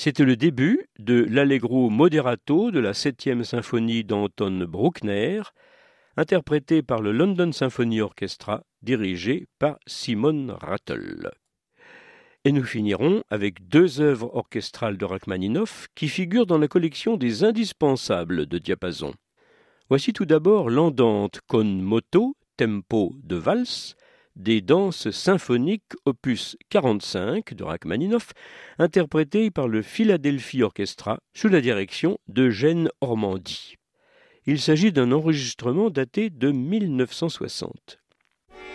C'était le début de l'Allegro moderato de la 7e symphonie d'Anton Bruckner, interprété par le London Symphony Orchestra, dirigé par Simon Rattle. Et nous finirons avec deux œuvres orchestrales de Rachmaninoff qui figurent dans la collection des indispensables de diapason. Voici tout d'abord l'andante con moto, tempo de valse, des danses symphoniques opus 45 de Rachmaninoff, interprétée par le Philadelphia Orchestra sous la direction d'Eugène Ormandy. Il s'agit d'un enregistrement daté de 1960.